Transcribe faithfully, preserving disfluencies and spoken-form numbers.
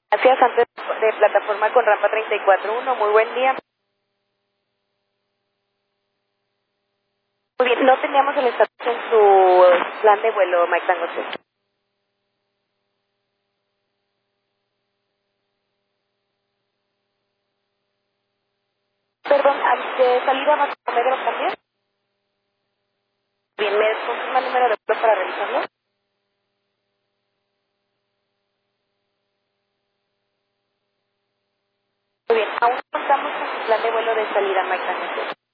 Gracias, antes de plataforma con rampa treinta y cuatro uno, muy buen día. Muy bien, no teníamos el estatus en su plan de vuelo, Mike Tango seis. Perdón, ¿al de salida más o menos también? Bien, ¿me confirma el número de vuelo para revisarlo? Muy bien, aún contamos con su plan de vuelo de salida, Mike Tango seis.